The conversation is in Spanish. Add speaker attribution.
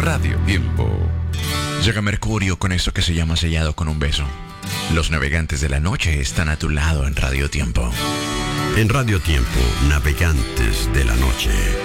Speaker 1: Radio Tiempo. Llega Mercurio con esto que se llama Sellado con un beso. Los navegantes de la noche están a tu lado en Radio Tiempo.
Speaker 2: En Radio Tiempo, navegantes de la noche.